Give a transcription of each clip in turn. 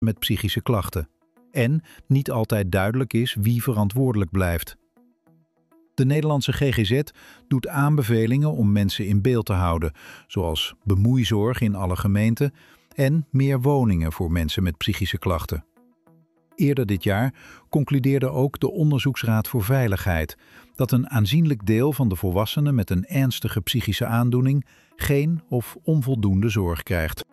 met psychische klachten. En niet altijd duidelijk is wie verantwoordelijk blijft. De Nederlandse GGZ doet aanbevelingen om mensen in beeld te houden, zoals bemoeizorg in alle gemeenten en meer woningen voor mensen met psychische klachten. Eerder dit jaar concludeerde ook de Onderzoeksraad voor Veiligheid dat een aanzienlijk deel van de volwassenen met een ernstige psychische aandoening geen of onvoldoende zorg krijgt.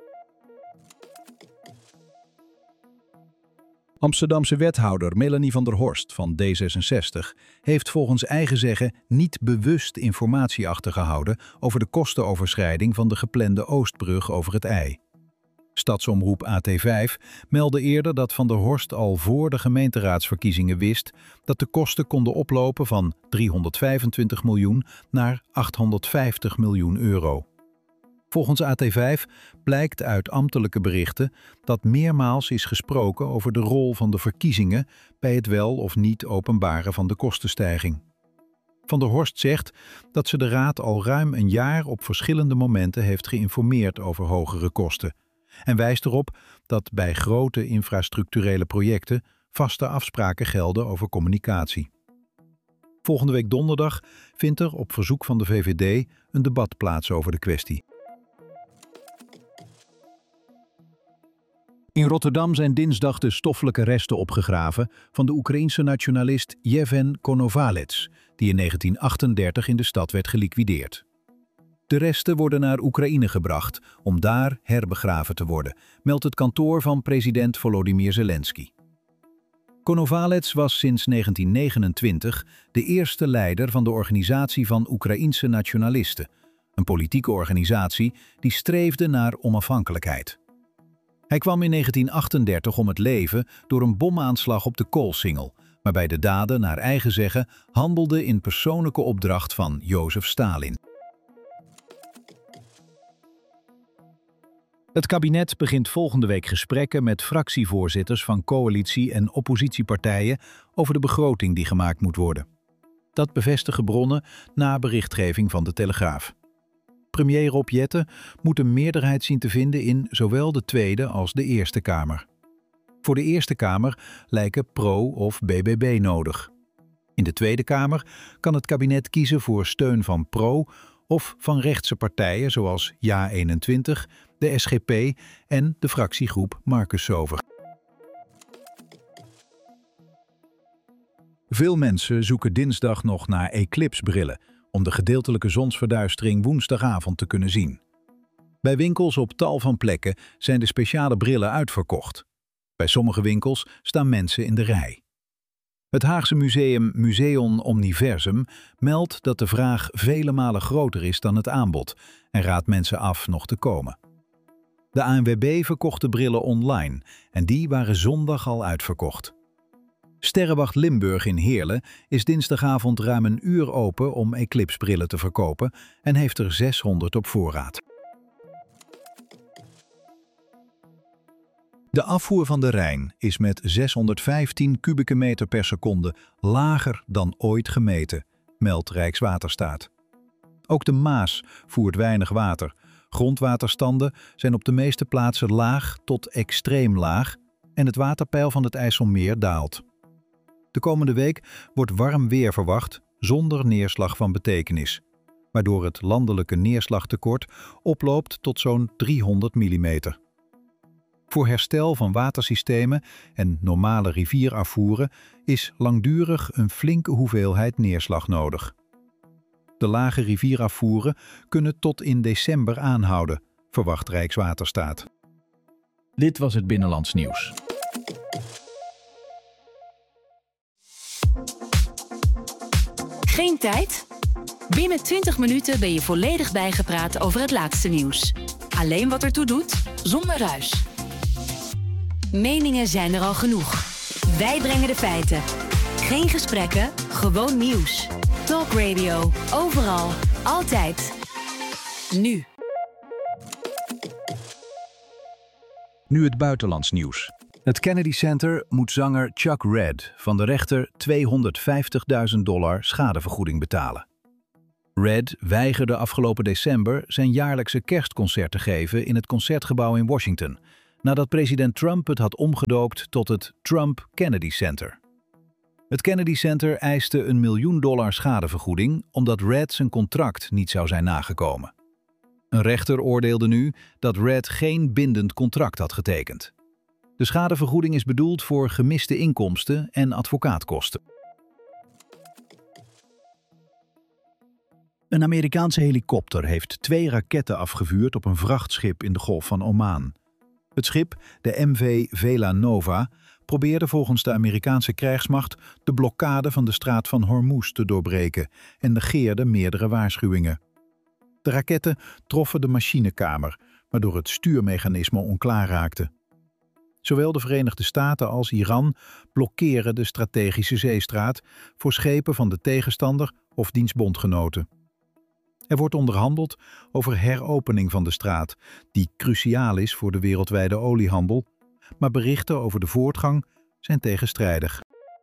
Amsterdamse wethouder Melanie van der Horst van D66 heeft volgens eigen zeggen niet bewust informatie achtergehouden over de kostenoverschrijding van de geplande Oostbrug over het IJ. Stadsomroep AT5 meldde eerder dat Van der Horst al voor de gemeenteraadsverkiezingen wist dat de kosten konden oplopen van 325 miljoen naar 850 miljoen euro. Volgens AT5 blijkt uit ambtelijke berichten dat meermaals is gesproken over de rol van de verkiezingen bij het wel of niet openbaren van de kostenstijging. Van der Horst zegt dat ze de raad al ruim een jaar op verschillende momenten heeft geïnformeerd over hogere kosten en wijst erop dat bij grote infrastructurele projecten vaste afspraken gelden over communicatie. Volgende week donderdag vindt er op verzoek van de VVD een debat plaats over de kwestie. In Rotterdam zijn dinsdag de stoffelijke resten opgegraven van de Oekraïense nationalist Yevhen Konovalets, die in 1938 in de stad werd geliquideerd. De resten worden naar Oekraïne gebracht om daar herbegraven te worden, meldt het kantoor van president Volodymyr Zelensky. Konovalets was sinds 1929 de eerste leider van de Organisatie van Oekraïense Nationalisten, een politieke organisatie die streefde naar onafhankelijkheid. Hij kwam in 1938 om het leven door een bomaanslag op de Koolsingel, waarbij de daden naar eigen zeggen handelden in persoonlijke opdracht van Jozef Stalin. Het kabinet begint volgende week gesprekken met fractievoorzitters van coalitie- en oppositiepartijen over de begroting die gemaakt moet worden. Dat bevestigen bronnen na berichtgeving van de Telegraaf. Premier Rob Jetten moet een meerderheid zien te vinden in zowel de Tweede als de Eerste Kamer. Voor de Eerste Kamer lijken PRO of BBB nodig. In de Tweede Kamer kan het kabinet kiezen voor steun van PRO of van rechtse partijen zoals JA21, de SGP en de fractiegroep Marcus Sover. Veel mensen zoeken dinsdag nog naar eclipsbrillen om de gedeeltelijke zonsverduistering woensdagavond te kunnen zien. Bij winkels op tal van plekken zijn de speciale brillen uitverkocht. Bij sommige winkels staan mensen in de rij. Het Haagse museum Museum Omniversum meldt dat de vraag vele malen groter is dan het aanbod en raadt mensen af nog te komen. De ANWB verkocht de brillen online en die waren zondag al uitverkocht. Sterrenwacht Limburg in Heerlen is dinsdagavond ruim een uur open om eclipsbrillen te verkopen en heeft er 600 op voorraad. De afvoer van de Rijn is met 615 kubieke meter per seconde lager dan ooit gemeten, meldt Rijkswaterstaat. Ook de Maas voert weinig water. Grondwaterstanden zijn op de meeste plaatsen laag tot extreem laag en het waterpeil van het IJsselmeer daalt. De komende week wordt warm weer verwacht zonder neerslag van betekenis, waardoor het landelijke neerslagtekort oploopt tot zo'n 300 mm. Voor herstel van watersystemen en normale rivierafvoeren is langdurig een flinke hoeveelheid neerslag nodig. De lage rivierafvoeren kunnen tot in december aanhouden, verwacht Rijkswaterstaat. Dit was het Binnenlands Nieuws. Geen tijd? Binnen 20 minuten ben je volledig bijgepraat over het laatste nieuws. Alleen wat ertoe doet, zonder ruis. Meningen zijn er al genoeg. Wij brengen de feiten. Geen gesprekken, gewoon nieuws. Talk Radio, overal, altijd. Nu. Nu het buitenlands nieuws. Het Kennedy Center moet zanger Chuck Redd van de rechter $250.000 schadevergoeding betalen. Redd weigerde afgelopen december zijn jaarlijkse kerstconcert te geven in het Concertgebouw in Washington, nadat president Trump het had omgedoopt tot het Trump Kennedy Center. Het Kennedy Center eiste $1 miljoen schadevergoeding omdat Red zijn contract niet zou zijn nagekomen. Een rechter oordeelde nu dat Red geen bindend contract had getekend. De schadevergoeding is bedoeld voor gemiste inkomsten en advocaatkosten. Een Amerikaanse helikopter heeft 2 raketten afgevuurd op een vrachtschip in de Golf van Oman. Het schip, de MV Vela Nova, probeerde volgens de Amerikaanse krijgsmacht de blokkade van de straat van Hormuz te doorbreken en negeerde meerdere waarschuwingen. De raketten troffen de machinekamer, waardoor het stuurmechanisme onklaar raakte. Zowel de Verenigde Staten als Iran blokkeren de strategische zeestraat voor schepen van de tegenstander of diens bondgenoten. Er wordt onderhandeld over heropening van de straat, die cruciaal is voor de wereldwijde oliehandel, maar berichten over de voortgang zijn tegenstrijdig.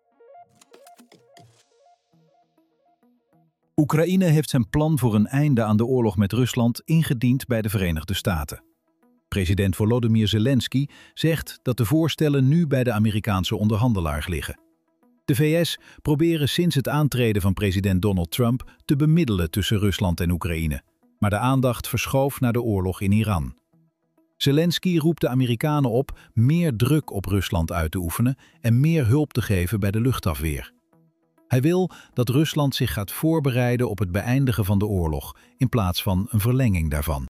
Oekraïne heeft zijn plan voor een einde aan de oorlog met Rusland ingediend bij de Verenigde Staten. President Volodymyr Zelensky zegt dat de voorstellen nu bij de Amerikaanse onderhandelaar liggen. De VS proberen sinds het aantreden van president Donald Trump te bemiddelen tussen Rusland en Oekraïne, maar de aandacht verschoof naar de oorlog in Iran. Zelensky roept de Amerikanen op meer druk op Rusland uit te oefenen en meer hulp te geven bij de luchtafweer. Hij wil dat Rusland zich gaat voorbereiden op het beëindigen van de oorlog in plaats van een verlenging daarvan.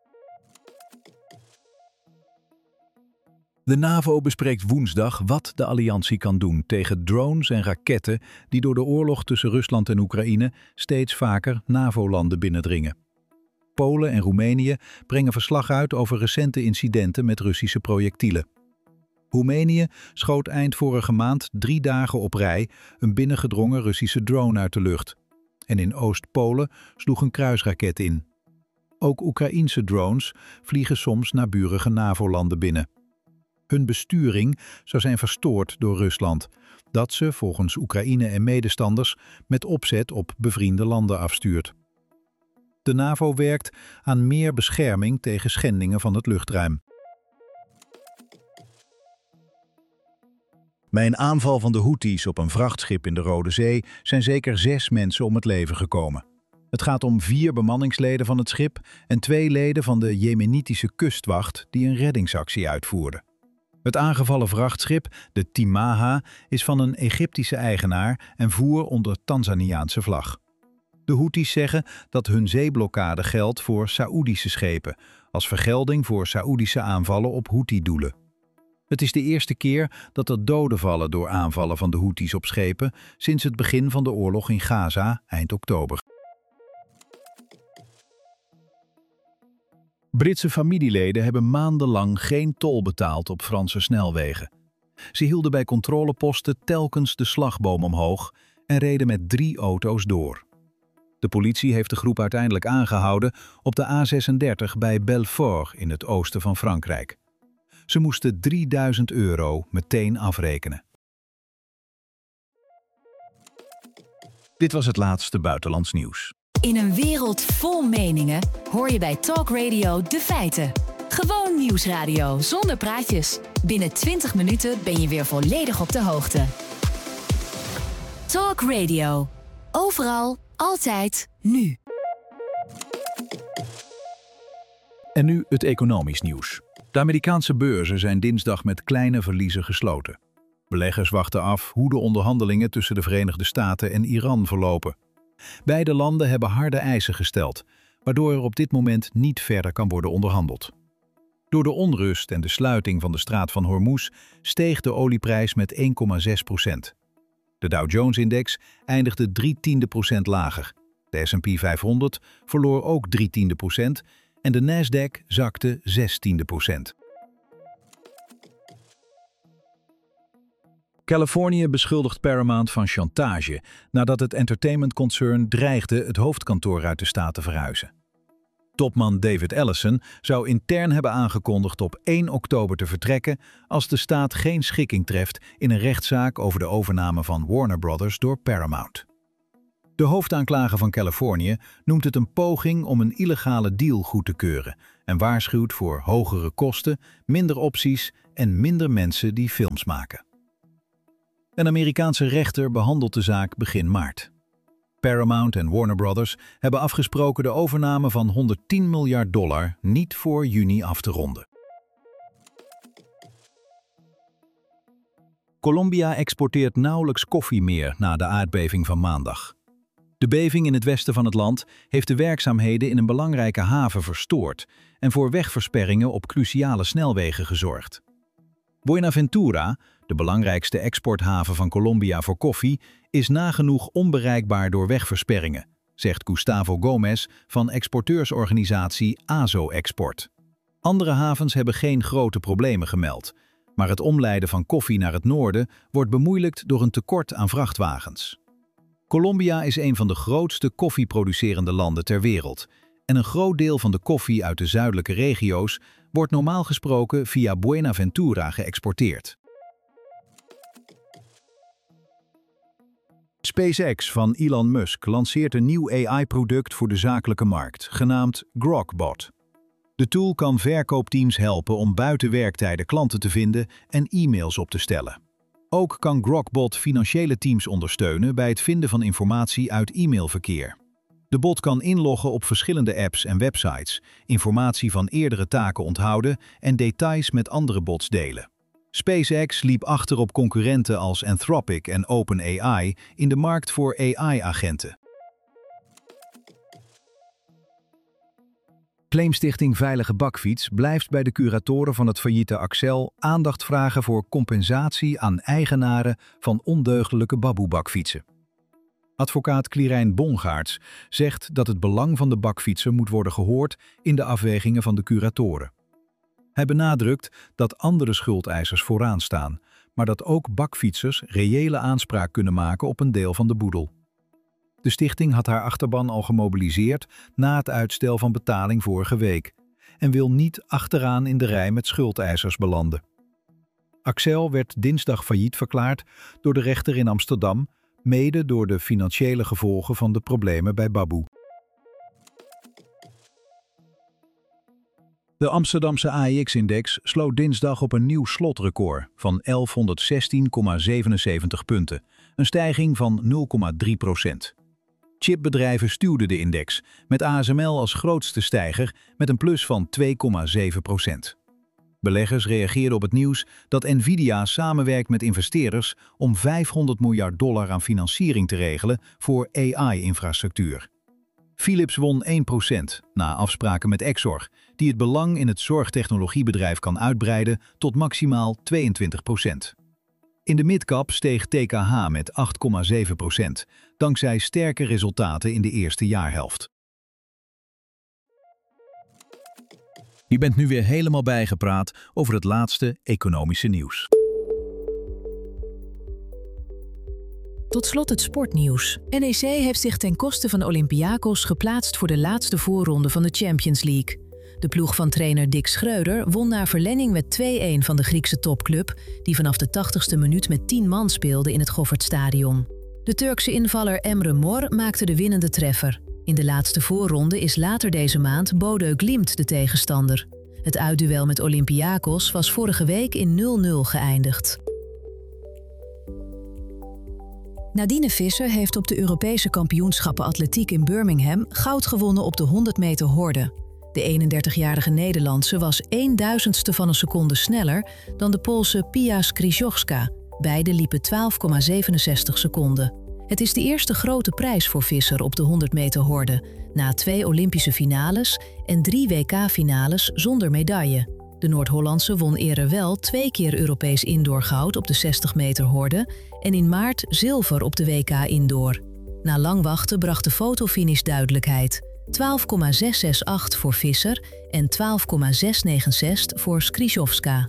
De NAVO bespreekt woensdag wat de alliantie kan doen tegen drones en raketten die door de oorlog tussen Rusland en Oekraïne steeds vaker NAVO-landen binnendringen. Polen en Roemenië brengen verslag uit over recente incidenten met Russische projectielen. Roemenië schoot eind vorige maand 3 dagen op rij een binnengedrongen Russische drone uit de lucht. En in Oost-Polen sloeg een kruisraket in. Ook Oekraïense drones vliegen soms naburige NAVO-landen binnen. Hun besturing zou zijn verstoord door Rusland, dat ze volgens Oekraïne en medestanders met opzet op bevriende landen afstuurt. De NAVO werkt aan meer bescherming tegen schendingen van het luchtruim. Bij een aanval van de Houthis op een vrachtschip in de Rode Zee zijn zeker 6 mensen om het leven gekomen. Het gaat om 4 bemanningsleden van het schip en 2 leden van de Jemenitische kustwacht die een reddingsactie uitvoerden. Het aangevallen vrachtschip, de Timaha, is van een Egyptische eigenaar en voer onder Tanzaniaanse vlag. De Houthis zeggen dat hun zeeblokkade geldt voor Saoedische schepen, als vergelding voor Saoedische aanvallen op Houthi-doelen. Het is de eerste keer dat er doden vallen door aanvallen van de Houthis op schepen sinds het begin van de oorlog in Gaza eind oktober. Britse familieleden hebben maandenlang geen tol betaald op Franse snelwegen. Ze hielden bij controleposten telkens de slagboom omhoog en reden met 3 auto's door. De politie heeft de groep uiteindelijk aangehouden op de A36 bij Belfort in het oosten van Frankrijk. Ze moesten €3000 meteen afrekenen. Dit was het laatste buitenlands nieuws. In een wereld vol meningen hoor je bij Talk Radio de feiten. Gewoon nieuwsradio zonder praatjes. Binnen 20 minuten ben je weer volledig op de hoogte. Talk Radio. Overal, altijd, nu. En nu het economisch nieuws. De Amerikaanse beurzen zijn dinsdag met kleine verliezen gesloten. Beleggers wachten af hoe de onderhandelingen tussen de Verenigde Staten en Iran verlopen. Beide landen hebben harde eisen gesteld, waardoor er op dit moment niet verder kan worden onderhandeld. Door de onrust en de sluiting van de straat van Hormuz steeg de olieprijs met 1,6%. De Dow Jones-index eindigde 0,3% lager. De S&P 500 verloor ook 0,3% en de Nasdaq zakte 0,6%. Californië beschuldigt Paramount van chantage nadat het entertainmentconcern dreigde het hoofdkantoor uit de staat te verhuizen. Topman David Ellison zou intern hebben aangekondigd op 1 oktober te vertrekken als de staat geen schikking treft in een rechtszaak over de overname van Warner Brothers door Paramount. De hoofdaanklager van Californië noemt het een poging om een illegale deal goed te keuren en waarschuwt voor hogere kosten, minder opties en minder mensen die films maken. Een Amerikaanse rechter behandelt de zaak begin maart. Paramount en Warner Brothers hebben afgesproken de overname van $110 miljard niet voor juni af te ronden. Colombia exporteert nauwelijks koffie meer na de aardbeving van maandag. De beving in het westen van het land heeft de werkzaamheden in een belangrijke haven verstoord en voor wegversperringen op cruciale snelwegen gezorgd. Buenaventura, de belangrijkste exporthaven van Colombia voor koffie, is nagenoeg onbereikbaar door wegversperringen, zegt Gustavo Gomez van exporteursorganisatie AZO Export. Andere havens hebben geen grote problemen gemeld, maar het omleiden van koffie naar het noorden wordt bemoeilijkt door een tekort aan vrachtwagens. Colombia is een van de grootste koffieproducerende landen ter wereld en een groot deel van de koffie uit de zuidelijke regio's wordt normaal gesproken via Buenaventura geëxporteerd. SpaceX van Elon Musk lanceert een nieuw AI-product voor de zakelijke markt, genaamd Grokbot. De tool kan verkoopteams helpen om buiten werktijden klanten te vinden en e-mails op te stellen. Ook kan Grokbot financiële teams ondersteunen bij het vinden van informatie uit e-mailverkeer. De bot kan inloggen op verschillende apps en websites, informatie van eerdere taken onthouden en details met andere bots delen. SpaceX liep achter op concurrenten als Anthropic en OpenAI in de markt voor AI-agenten. Claimstichting Veilige Bakfiets blijft bij de curatoren van het failliete Accel aandacht vragen voor compensatie aan eigenaren van ondeugdelijke baboe-bakfietsen. Advocaat Quirijn Bongaerts zegt dat het belang van de bakfietser moet worden gehoord in de afwegingen van de curatoren. Hij benadrukt dat andere schuldeisers vooraan staan, maar dat ook bakfietsers reële aanspraak kunnen maken op een deel van de boedel. De stichting had haar achterban al gemobiliseerd na het uitstel van betaling vorige week en wil niet achteraan in de rij met schuldeisers belanden. Accel werd dinsdag failliet verklaard door de rechter in Amsterdam, mede door de financiële gevolgen van de problemen bij Baboe. De Amsterdamse AEX-index sloot dinsdag op een nieuw slotrecord van 1116,77 punten, een stijging van 0,3%. Chipbedrijven stuwden de index, met ASML als grootste stijger met een plus van 2,7%. Beleggers reageerden op het nieuws dat Nvidia samenwerkt met investeerders om $500 miljard aan financiering te regelen voor AI-infrastructuur. Philips won 1% na afspraken met Exor, die het belang in het zorgtechnologiebedrijf kan uitbreiden tot maximaal 22%. In de midcap steeg TKH met 8,7%, dankzij sterke resultaten in de eerste jaarhelft. Je bent nu weer helemaal bijgepraat over het laatste economische nieuws. Tot slot het sportnieuws. NEC heeft zich ten koste van Olympiakos geplaatst voor de laatste voorronde van de Champions League. De ploeg van trainer Dick Schreuder won na verlenging met 2-1 van de Griekse topclub, die vanaf de 80ste minuut met 10 man speelde in het Goffertstadion. De Turkse invaller Emre Mor maakte de winnende treffer. In de laatste voorronde is later deze maand Bodø Glimt de tegenstander. Het uitduel met Olympiakos was vorige week in 0-0 geëindigd. Nadine Visser heeft op de Europese kampioenschappen atletiek in Birmingham goud gewonnen op de 100 meter horde. De 31-jarige Nederlandse was 1/1000ste van een seconde sneller dan de Poolse Pia Skrzyjowska. Beide liepen 12,67 seconden. Het is de eerste grote prijs voor Visser op de 100 meter horde, na 2 Olympische finales en 3 WK-finales zonder medaille. De Noord-Hollandse won eerder wel 2 keer Europees indoorgoud op de 60 meter horde en in maart zilver op de WK indoor. Na lang wachten bracht de fotofinish duidelijkheid. 12,668 voor Visser en 12,696 voor Skrzyjowska.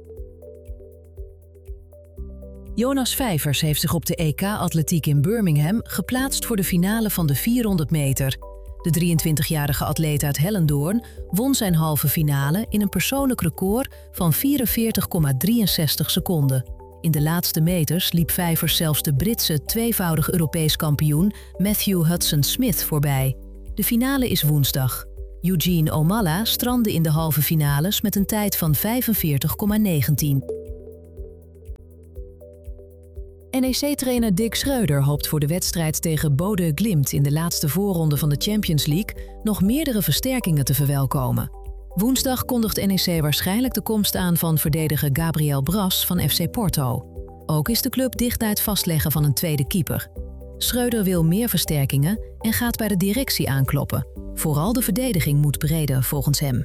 Jonas Vijvers heeft zich op de EK-atletiek in Birmingham geplaatst voor de finale van de 400 meter. De 23-jarige atleet uit Hellendoorn won zijn halve finale in een persoonlijk record van 44,63 seconden. In de laatste meters liep Vijvers zelfs de Britse tweevoudig Europees kampioen Matthew Hudson-Smith voorbij. De finale is woensdag. Eugene Omalla strandde in de halve finales met een tijd van 45,19. NEC-trainer Dick Schreuder hoopt voor de wedstrijd tegen Bodø Glimt in de laatste voorronde van de Champions League nog meerdere versterkingen te verwelkomen. Woensdag kondigt NEC waarschijnlijk de komst aan van verdediger Gabriel Bras van FC Porto. Ook is de club dicht bij het vastleggen van een tweede keeper. Schreuder wil meer versterkingen en gaat bij de directie aankloppen. Vooral de verdediging moet breder volgens hem.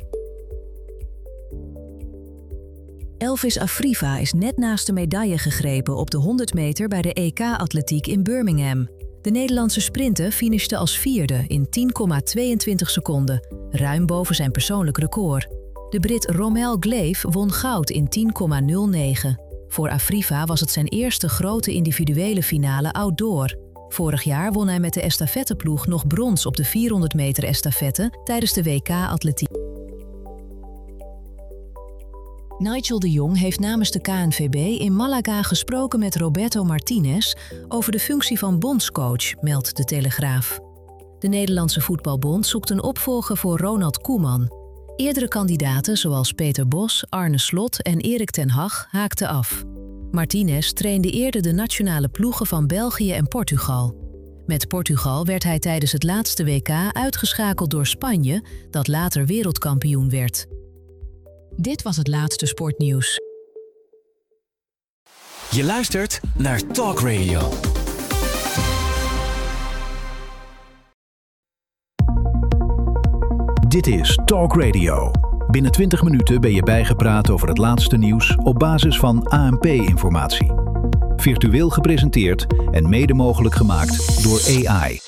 Elvis Afriva is net naast de medaille gegrepen op de 100 meter bij de EK-atletiek in Birmingham. De Nederlandse sprinter finishte als vierde in 10,22 seconden, ruim boven zijn persoonlijk record. De Brit Romel Gleave won goud in 10,09. Voor Afriva was het zijn eerste grote individuele finale outdoor. Vorig jaar won hij met de estafetteploeg nog brons op de 400 meter estafette tijdens de WK-atletiek. Nigel de Jong heeft namens de KNVB in Malaga gesproken met Roberto Martinez over de functie van bondscoach, meldt de Telegraaf. De Nederlandse Voetbalbond zoekt een opvolger voor Ronald Koeman. Eerdere kandidaten zoals Peter Bos, Arne Slot en Erik ten Hag haakten af. Martinez trainde eerder de nationale ploegen van België en Portugal. Met Portugal werd hij tijdens het laatste WK uitgeschakeld door Spanje, dat later wereldkampioen werd. Dit was het laatste sportnieuws. Je luistert naar Talk Radio. Dit is Talk Radio. Binnen 20 minuten ben je bijgepraat over het laatste nieuws op basis van ANP-informatie. Virtueel gepresenteerd en mede mogelijk gemaakt door AI.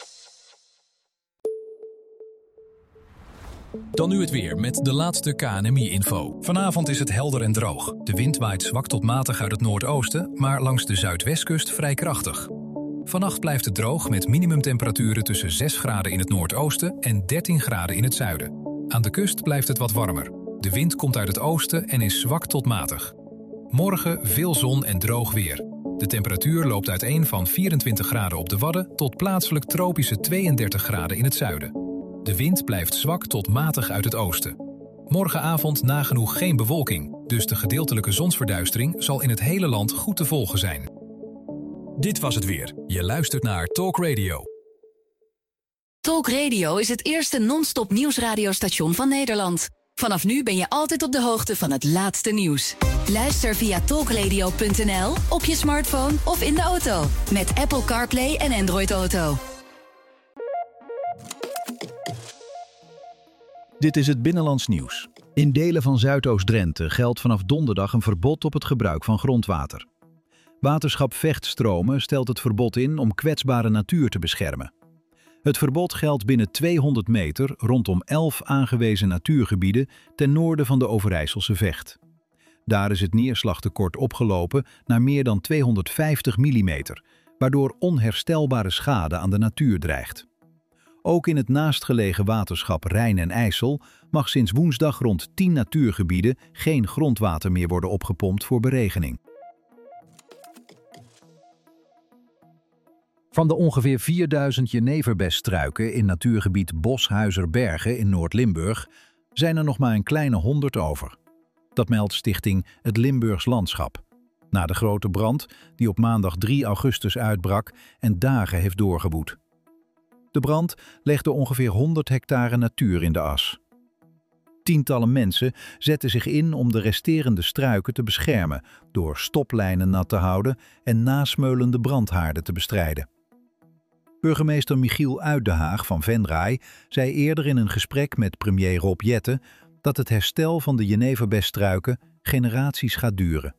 Dan nu het weer met de laatste KNMI-info. Vanavond is het helder en droog. De wind waait zwak tot matig uit het noordoosten, maar langs de zuidwestkust vrij krachtig. Vannacht blijft het droog met minimumtemperaturen tussen 6 graden in het noordoosten en 13 graden in het zuiden. Aan de kust blijft het wat warmer. De wind komt uit het oosten en is zwak tot matig. Morgen veel zon en droog weer. De temperatuur loopt uiteen van 24 graden op de Wadden tot plaatselijk tropische 32 graden in het zuiden. De wind blijft zwak tot matig uit het oosten. Morgenavond nagenoeg geen bewolking, dus de gedeeltelijke zonsverduistering zal in het hele land goed te volgen zijn. Dit was het weer. Je luistert naar Talk Radio. Talk Radio is het eerste non-stop nieuwsradiostation van Nederland. Vanaf nu ben je altijd op de hoogte van het laatste nieuws. Luister via talkradio.nl, op je smartphone of in de auto. Met Apple CarPlay en Android Auto. Dit is het Binnenlands Nieuws. In delen van Zuidoost-Drenthe geldt vanaf donderdag een verbod op het gebruik van grondwater. Waterschap Vechtstromen stelt het verbod in om kwetsbare natuur te beschermen. Het verbod geldt binnen 200 meter rondom 11 aangewezen natuurgebieden ten noorden van de Overijsselse Vecht. Daar is het neerslagtekort opgelopen naar meer dan 250 mm, waardoor onherstelbare schade aan de natuur dreigt. Ook in het naastgelegen waterschap Rijn en IJssel mag sinds woensdag rond 10 natuurgebieden geen grondwater meer worden opgepompt voor beregening. Van de ongeveer 4000 jeneverbesstruiken in natuurgebied Boshuizerbergen in Noord-Limburg zijn er nog maar een kleine 100 over. Dat meldt stichting Het Limburgs Landschap. Na de grote brand die op maandag 3 augustus uitbrak en dagen heeft doorgewoed. De brand legde ongeveer 100 hectare natuur in de as. Tientallen mensen zetten zich in om de resterende struiken te beschermen door stoplijnen nat te houden en nasmeulende brandhaarden te bestrijden. Burgemeester Michiel Uytdehaag van Venray zei eerder in een gesprek met premier Rob Jetten dat het herstel van de jeneverbesstruiken generaties gaat duren.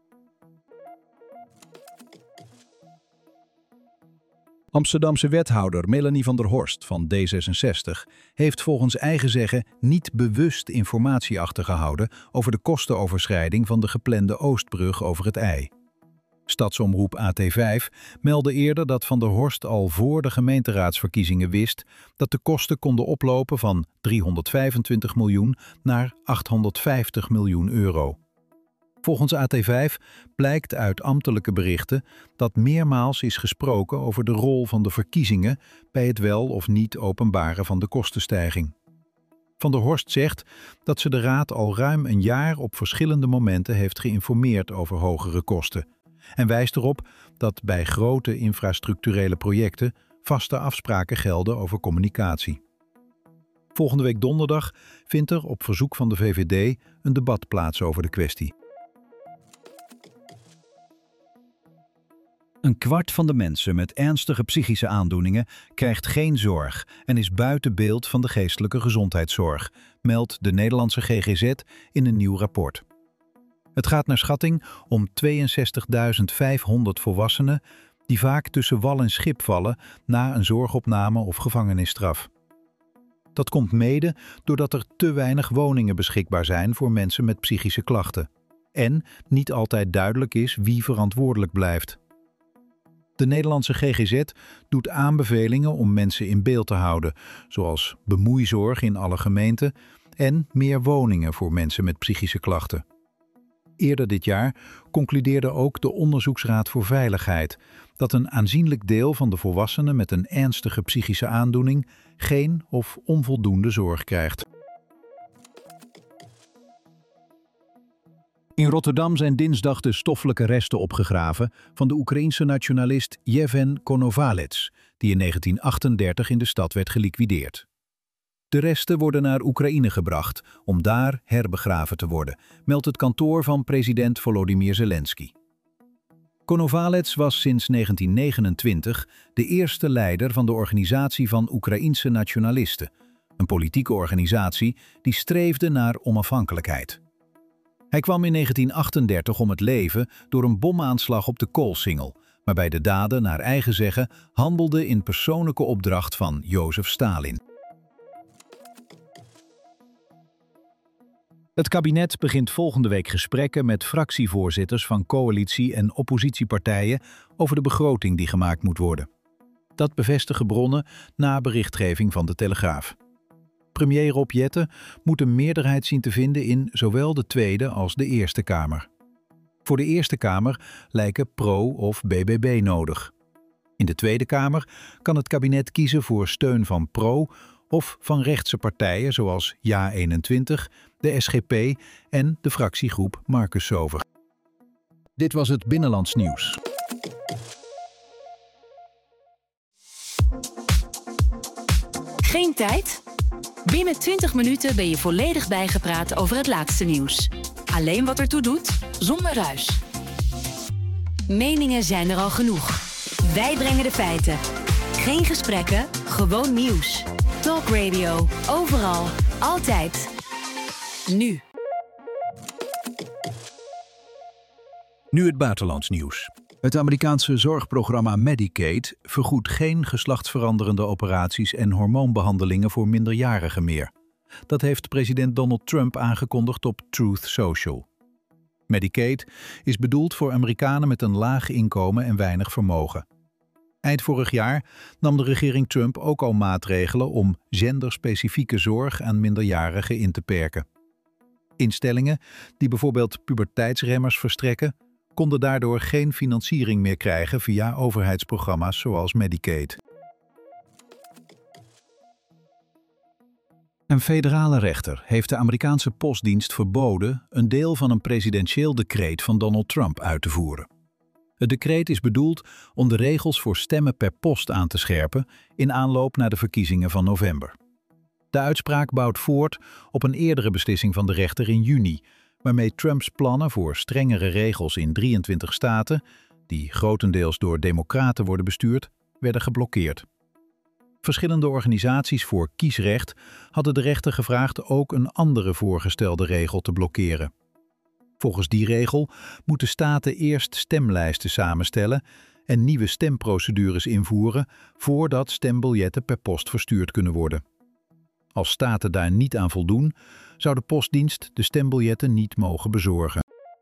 Amsterdamse wethouder Melanie van der Horst van D66 heeft volgens eigen zeggen niet bewust informatie achtergehouden over de kostenoverschrijding van de geplande Oostbrug over het IJ. Stadsomroep AT5 meldde eerder dat Van der Horst al voor de gemeenteraadsverkiezingen wist dat de kosten konden oplopen van 325 miljoen naar 850 miljoen euro. Volgens AT5 blijkt uit ambtelijke berichten dat meermaals is gesproken over de rol van de verkiezingen bij het wel of niet openbaren van de kostenstijging. Van der Horst zegt dat ze de Raad al ruim een jaar op verschillende momenten heeft geïnformeerd over hogere kosten. En wijst erop dat bij grote infrastructurele projecten vaste afspraken gelden over communicatie. Volgende week donderdag vindt er op verzoek van de VVD een debat plaats over de kwestie. Een kwart van de mensen met ernstige psychische aandoeningen krijgt geen zorg en is buiten beeld van de geestelijke gezondheidszorg, meldt de Nederlandse GGZ in een nieuw rapport. Het gaat naar schatting om 62.500 volwassenen die vaak tussen wal en schip vallen na een zorgopname of gevangenisstraf. Dat komt mede doordat er te weinig woningen beschikbaar zijn voor mensen met psychische klachten en niet altijd duidelijk is wie verantwoordelijk blijft. De Nederlandse GGZ doet aanbevelingen om mensen in beeld te houden, zoals bemoeizorg in alle gemeenten en meer woningen voor mensen met psychische klachten. Eerder dit jaar concludeerde ook de Onderzoeksraad voor Veiligheid dat een aanzienlijk deel van de volwassenen met een ernstige psychische aandoening geen of onvoldoende zorg krijgt. In Rotterdam zijn dinsdag de stoffelijke resten opgegraven van de Oekraïense nationalist Yevhen Konovalets, die in 1938 in de stad werd geliquideerd. De resten worden naar Oekraïne gebracht om daar herbegraven te worden, meldt het kantoor van president Volodymyr Zelensky. Konovalets was sinds 1929 de eerste leider van de Organisatie van Oekraïense Nationalisten, een politieke organisatie die streefde naar onafhankelijkheid. Hij kwam in 1938 om het leven door een bomaanslag op de Koolsingel, waarbij de daden naar eigen zeggen handelden in persoonlijke opdracht van Jozef Stalin. Het kabinet begint volgende week gesprekken met fractievoorzitters van coalitie- en oppositiepartijen over de begroting die gemaakt moet worden. Dat bevestigen bronnen na berichtgeving van de Telegraaf. Premier Rob Jetten moet een meerderheid zien te vinden in zowel de Tweede als de Eerste Kamer. Voor de Eerste Kamer lijken PRO of BBB nodig. In de Tweede Kamer kan het kabinet kiezen voor steun van PRO of van rechtse partijen zoals JA21, de SGP en de fractiegroep Marcus Sover. Dit was het Binnenlands Nieuws. Geen tijd? Binnen 20 minuten ben je volledig bijgepraat over het laatste nieuws. Alleen wat ertoe doet, zonder ruis. Meningen zijn er al genoeg. Wij brengen de feiten. Geen gesprekken, gewoon nieuws. Talk Radio, overal, altijd. Nu. Nu het buitenlands nieuws. Het Amerikaanse zorgprogramma Medicaid vergoedt geen geslachtsveranderende operaties en hormoonbehandelingen voor minderjarigen meer. Dat heeft president Donald Trump aangekondigd op Truth Social. Medicaid is bedoeld voor Amerikanen met een laag inkomen en weinig vermogen. Eind vorig jaar nam de regering Trump ook al maatregelen om genderspecifieke zorg aan minderjarigen in te perken. Instellingen die bijvoorbeeld puberteitsremmers verstrekken, konden daardoor geen financiering meer krijgen via overheidsprogramma's zoals Medicaid. Een federale rechter heeft de Amerikaanse postdienst verboden een deel van een presidentieel decreet van Donald Trump uit te voeren. Het decreet is bedoeld om de regels voor stemmen per post aan te scherpen in aanloop naar de verkiezingen van november. De uitspraak bouwt voort op een eerdere beslissing van de rechter in juni, waarmee Trumps plannen voor strengere regels in 23 staten, die grotendeels door democraten worden bestuurd, werden geblokkeerd. Verschillende organisaties voor kiesrecht hadden de rechter gevraagd ook een andere voorgestelde regel te blokkeren. Volgens die regel moeten staten eerst stemlijsten samenstellen en nieuwe stemprocedures invoeren voordat stembiljetten per post verstuurd kunnen worden. Als staten daar niet aan voldoen, zou de postdienst de stembiljetten niet mogen bezorgen.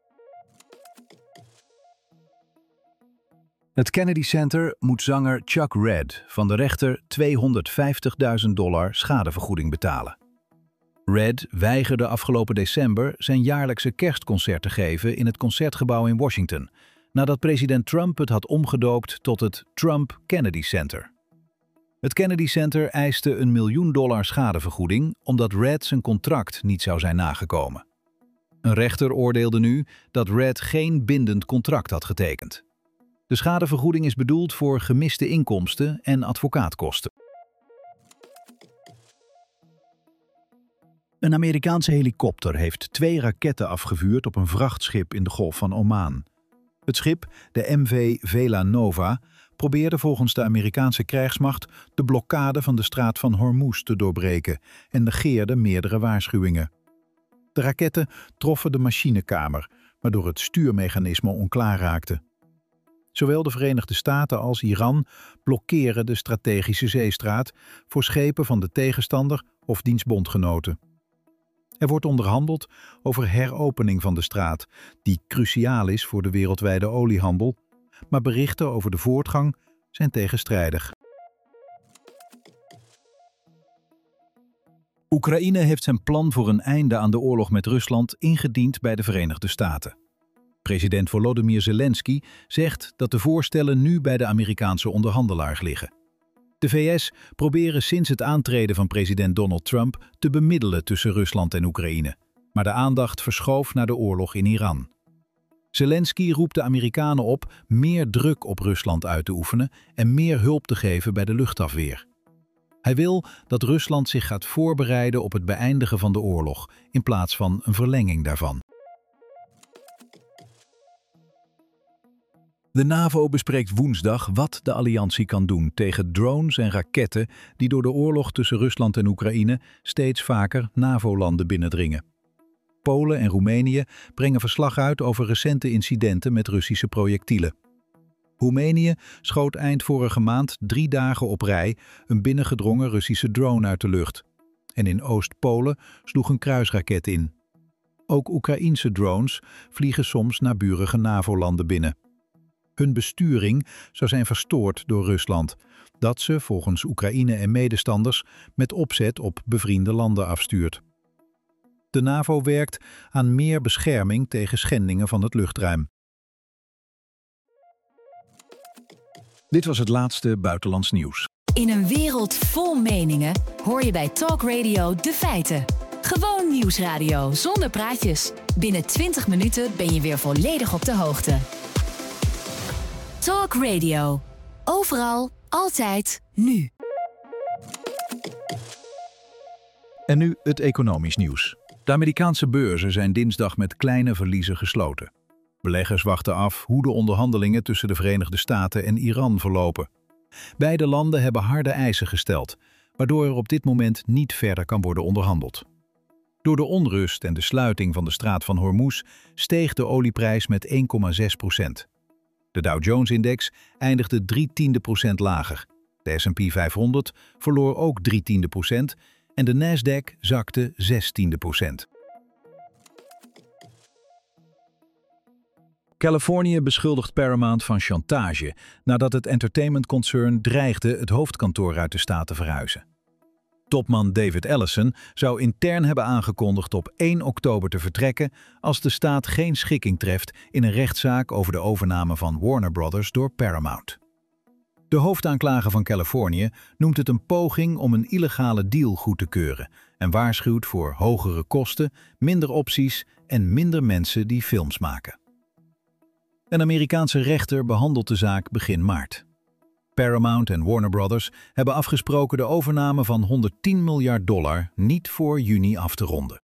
Het Kennedy Center moet zanger Chuck Red van de rechter $250.000 schadevergoeding betalen. Red weigerde afgelopen december zijn jaarlijkse kerstconcert te geven in het Concertgebouw in Washington, nadat president Trump het had omgedoopt tot het Trump Kennedy Center. Het Kennedy Center eiste $1 miljoen schadevergoeding omdat Red zijn contract niet zou zijn nagekomen. Een rechter oordeelde nu dat Red geen bindend contract had getekend. De schadevergoeding is bedoeld voor gemiste inkomsten en advocaatkosten. Een Amerikaanse helikopter heeft 2 raketten afgevuurd op een vrachtschip in de Golf van Oman. Het schip, de MV Vela Nova, probeerde volgens de Amerikaanse krijgsmacht de blokkade van de straat van Hormuz te doorbreken en negeerde meerdere waarschuwingen. De raketten troffen de machinekamer, waardoor het stuurmechanisme onklaar raakte. Zowel de Verenigde Staten als Iran blokkeren de strategische zeestraat voor schepen van de tegenstander of diens bondgenoten. Er wordt onderhandeld over heropening van de straat, die cruciaal is voor de wereldwijde oliehandel, maar berichten over de voortgang zijn tegenstrijdig. Oekraïne heeft zijn plan voor een einde aan de oorlog met Rusland ingediend bij de Verenigde Staten. President Volodymyr Zelensky zegt dat de voorstellen nu bij de Amerikaanse onderhandelaar liggen. De VS proberen sinds het aantreden van president Donald Trump te bemiddelen tussen Rusland en Oekraïne, maar de aandacht verschoof naar de oorlog in Iran. Zelensky roept de Amerikanen op meer druk op Rusland uit te oefenen en meer hulp te geven bij de luchtafweer. Hij wil dat Rusland zich gaat voorbereiden op het beëindigen van de oorlog in plaats van een verlenging daarvan. De NAVO bespreekt woensdag wat de alliantie kan doen tegen drones en raketten die door de oorlog tussen Rusland en Oekraïne steeds vaker NAVO-landen binnendringen. Polen en Roemenië brengen verslag uit over recente incidenten met Russische projectielen. Roemenië schoot eind vorige maand 3 dagen op rij een binnengedrongen Russische drone uit de lucht. En in Oost-Polen sloeg een kruisraket in. Ook Oekraïense drones vliegen soms naburige NAVO-landen binnen. Hun besturing zou zijn verstoord door Rusland, dat ze volgens Oekraïne en medestanders met opzet op bevriende landen afstuurt. De NAVO werkt aan meer bescherming tegen schendingen van het luchtruim. Dit was het laatste buitenlands nieuws. In een wereld vol meningen hoor je bij Talk Radio de feiten. Gewoon nieuwsradio zonder praatjes. Binnen 20 minuten ben je weer volledig op de hoogte. Talk Radio. Overal, altijd, nu. En nu het economisch nieuws. De Amerikaanse beurzen zijn dinsdag met kleine verliezen gesloten. Beleggers wachten af hoe de onderhandelingen tussen de Verenigde Staten en Iran verlopen. Beide landen hebben harde eisen gesteld, waardoor er op dit moment niet verder kan worden onderhandeld. Door de onrust en de sluiting van de straat van Hormuz steeg de olieprijs met 1,6%. De Dow Jones-index eindigde 0,3% lager. De S&P 500 verloor ook 0,3% en de Nasdaq zakte 0,16%. Californië beschuldigt Paramount van chantage nadat het entertainmentconcern dreigde het hoofdkantoor uit de staat te verhuizen. Topman David Ellison zou intern hebben aangekondigd op 1 oktober te vertrekken als de staat geen schikking treft in een rechtszaak over de overname van Warner Brothers door Paramount. De hoofdaanklager van Californië noemt het een poging om een illegale deal goed te keuren en waarschuwt voor hogere kosten, minder opties en minder mensen die films maken. Een Amerikaanse rechter behandelt de zaak begin maart. Paramount en Warner Brothers hebben afgesproken de overname van $110 miljard niet voor juni af te ronden.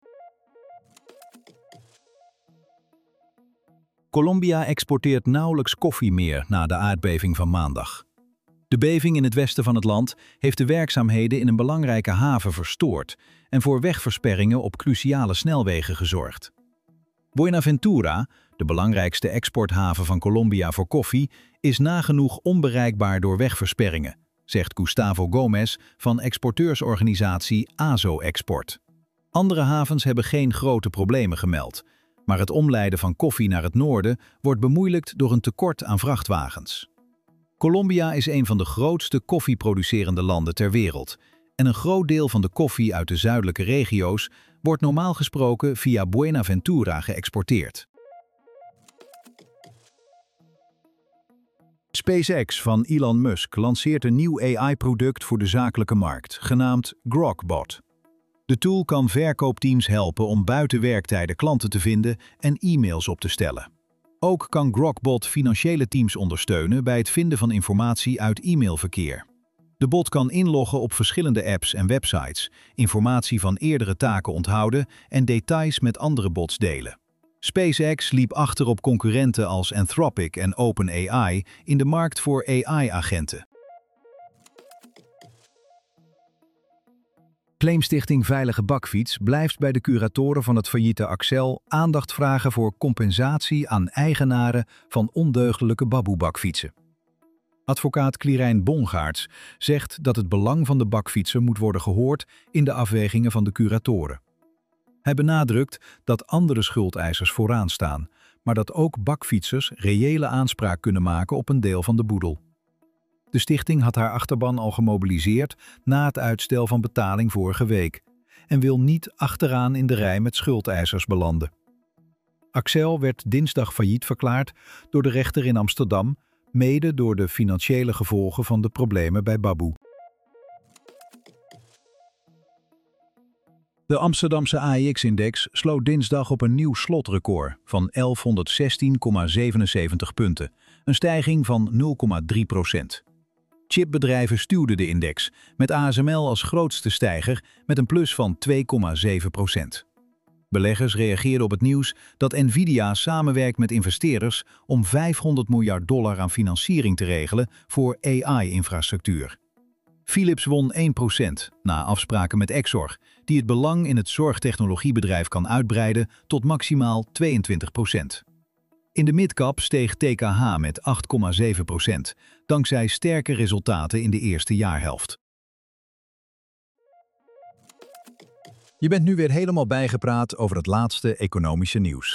Colombia exporteert nauwelijks koffie meer na de aardbeving van maandag. De beving in het westen van het land heeft de werkzaamheden in een belangrijke haven verstoord en voor wegversperringen op cruciale snelwegen gezorgd. Buenaventura, de belangrijkste exporthaven van Colombia voor koffie, is nagenoeg onbereikbaar door wegversperringen, zegt Gustavo Gomez van exporteursorganisatie AZO Export. Andere havens hebben geen grote problemen gemeld, maar het omleiden van koffie naar het noorden wordt bemoeilijkt door een tekort aan vrachtwagens. Colombia is een van de grootste koffieproducerende landen ter wereld en een groot deel van de koffie uit de zuidelijke regio's wordt normaal gesproken via Buenaventura geëxporteerd. SpaceX van Elon Musk lanceert een nieuw AI-product voor de zakelijke markt, genaamd Grokbot. De tool kan verkoopteams helpen om buiten werktijden klanten te vinden en e-mails op te stellen. Ook kan Grokbot financiële teams ondersteunen bij het vinden van informatie uit e-mailverkeer. De bot kan inloggen op verschillende apps en websites, informatie van eerdere taken onthouden en details met andere bots delen. SpaceX liep achter op concurrenten als Anthropic en OpenAI in de markt voor AI-agenten. Claimstichting Veilige Bakfiets blijft bij de curatoren van het failliete Accel aandacht vragen voor compensatie aan eigenaren van ondeugdelijke baboe-bakfietsen. Advocaat Quirijn Bongaerts zegt dat het belang van de bakfietser moet worden gehoord in de afwegingen van de curatoren. Hij benadrukt dat andere schuldeisers vooraan staan, maar dat ook bakfietsers reële aanspraak kunnen maken op een deel van de boedel. De stichting had haar achterban al gemobiliseerd na het uitstel van betaling vorige week en wil niet achteraan in de rij met schuldeisers belanden. Accel werd dinsdag failliet verklaard door de rechter in Amsterdam, mede door de financiële gevolgen van de problemen bij Baboe. De Amsterdamse AEX-index sloot dinsdag op een nieuw slotrecord van 1116,77 punten, een stijging van 0,3%. Chipbedrijven stuwden de index, met ASML als grootste stijger met een plus van 2,7%. Beleggers reageerden op het nieuws dat Nvidia samenwerkt met investeerders om $500 miljard aan financiering te regelen voor AI-infrastructuur. Philips won 1% na afspraken met Exor, die het belang in het zorgtechnologiebedrijf kan uitbreiden tot maximaal 22%. In de midcap steeg TKH met 8,7%, dankzij sterke resultaten in de eerste jaarhelft. Je bent nu weer helemaal bijgepraat over het laatste economische nieuws.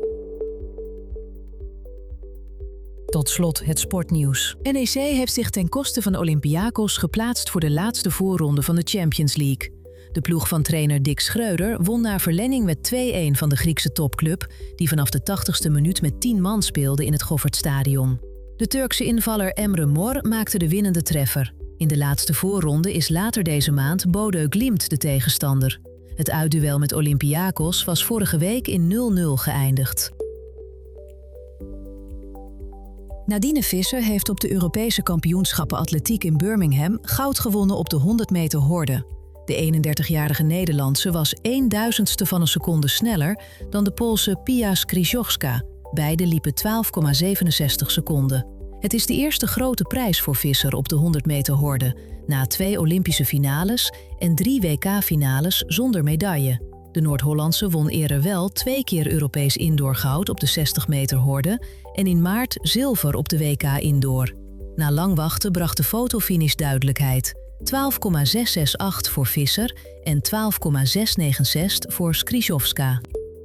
Tot slot het sportnieuws. NEC heeft zich ten koste van Olympiakos geplaatst voor de laatste voorronde van de Champions League. De ploeg van trainer Dick Schreuder won na verlenging met 2-1 van de Griekse topclub, die vanaf de 80ste minuut met 10 man speelde in het Goffertstadion. De Turkse invaller Emre Mor maakte de winnende treffer. In de laatste voorronde is later deze maand Bodø Glimt de tegenstander. Het uitduel met Olympiakos was vorige week in 0-0 geëindigd. Nadine Visser heeft op de Europese kampioenschappen atletiek in Birmingham goud gewonnen op de 100 meter horde. De 31-jarige Nederlandse was 1/1000ste van een seconde sneller dan de Poolse Pia Skrzyjowska. Beide liepen 12,67 seconden. Het is de eerste grote prijs voor Visser op de 100 meter horde, na 2 Olympische finales en 3 WK-finales zonder medaille. De Noord-Hollandse won eerder wel 2 keer Europees indoorgoud op de 60 meter horde en in maart zilver op de WK indoor. Na lang wachten bracht de fotofinish duidelijkheid. 12,668 voor Visser en 12,696 voor Skrzyjowska.